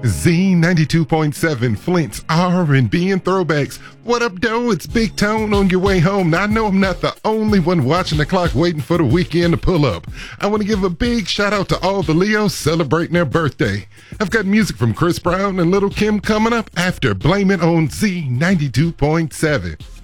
Z92.7, Flint's R&B and throwbacks. What up, doe? It's Big Tone on your way home. Now, I know I'm not the only one watching the clock waiting for the weekend to pull up. I want to give a big shout out to all the Leos celebrating their birthday. I've got music from Chris Brown and Little Kim coming up after Blame It on Z92.7.